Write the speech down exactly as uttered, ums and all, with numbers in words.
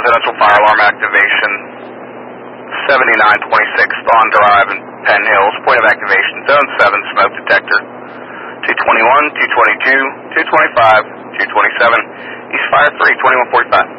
residential fire alarm activation, seventy-nine twenty-six Thon Drive in Penn Hills. Point of activation, zone seven, smoke detector. two twenty-one, two twenty-two, two twenty-five, two twenty-seven. East Fire three, twenty-one forty-five.